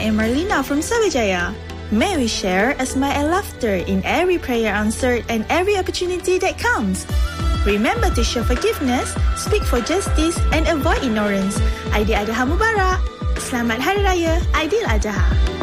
am Marlina from Sawijaya. May we share a smile and laughter in every prayer answered and every opportunity that comes. Remember to show forgiveness, speak for justice and avoid ignorance. Aidil Adha Mubarak. Selamat Hari Raya Aidil Adha.